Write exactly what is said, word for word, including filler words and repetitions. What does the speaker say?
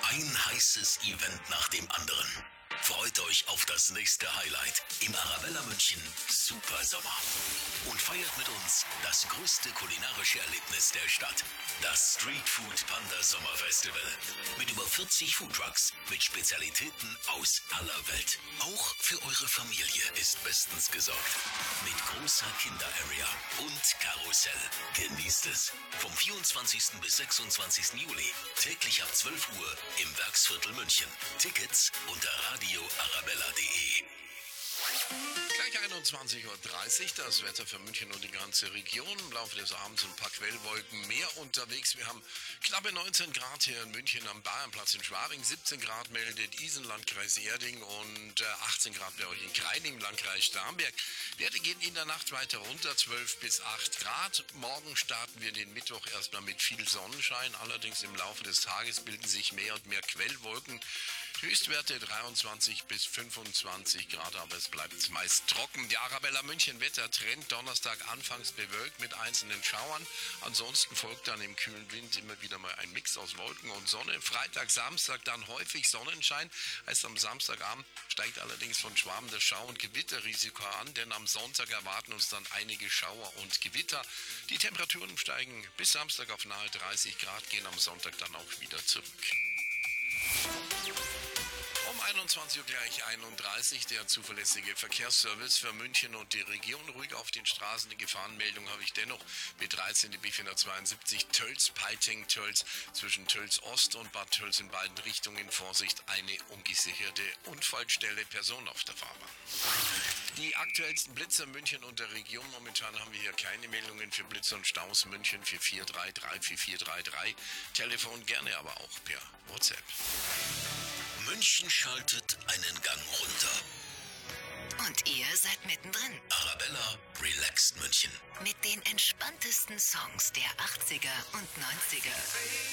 Ein heißes Event nach dem anderen. Freut euch auf das nächste Highlight im Arabella München Super Sommer. Und feiert mit uns das größte kulinarische Erlebnis der Stadt. Das Street Food Panda Sommer Festival. Mit über vierzig Foodtrucks mit Spezialitäten aus aller Welt. Auch für eure Familie ist bestens gesorgt. Mit großer Kinder-Area und Karussell. Genießt es. Vom vierundzwanzigsten bis sechsundzwanzigsten Juli. Täglich ab zwölf Uhr im Werksviertel München. Tickets unter radio arabella punkt de. Gleich einundzwanzig Uhr dreißig, das Wetter für München und die ganze Region. Im Laufe des Abends ein paar Quellwolken mehr unterwegs. Wir haben knappe neunzehn Grad hier in München am Bayernplatz in Schwabing. siebzehn Grad meldet Isen, Landkreis Erding, und achtzehn Grad bei euch in Kreining, Landkreis Starnberg. Werte gehen in der Nacht weiter runter, zwölf bis acht Grad. Morgen starten wir den Mittwoch erstmal mit viel Sonnenschein. Allerdings im Laufe des Tages bilden sich mehr und mehr Quellwolken. Höchstwerte dreiundzwanzig bis fünfundzwanzig Grad, aber es bleibt meist trocken. Die Arabella München Wettertrend: Donnerstag anfangs bewölkt mit einzelnen Schauern. Ansonsten folgt dann im kühlen Wind immer wieder mal ein Mix aus Wolken und Sonne. Freitag, Samstag dann häufig Sonnenschein. Heißt, am Samstagabend steigt allerdings von Schwaben das Schau- und Gewitterrisiko an, denn am Sonntag erwarten uns dann einige Schauer und Gewitter. Die Temperaturen steigen bis Samstag auf nahe dreißig Grad, gehen am Sonntag dann auch wieder zurück. Um einundzwanzig Uhr gleich einunddreißig, der zuverlässige Verkehrsservice für München und die Region. Ruhig auf den Straßen. Die Gefahrenmeldung habe ich dennoch. B dreizehn, die B vierhundertzweiundsiebzig, Tölz, Peiting, Tölz, zwischen Tölz Ost und Bad Tölz in beiden Richtungen. Vorsicht, eine ungesicherte Unfallstelle, Person auf der Fahrbahn. Die aktuellsten Blitzer München und der Region. Momentan haben wir hier keine Meldungen für Blitzer und Staus. München vier vier drei drei vier vier drei drei. Telefon gerne aber auch per WhatsApp. München schaltet einen Gang runter. Und ihr seid mittendrin. Arabella relaxt München. Mit den entspanntesten Songs der achtziger und neunziger.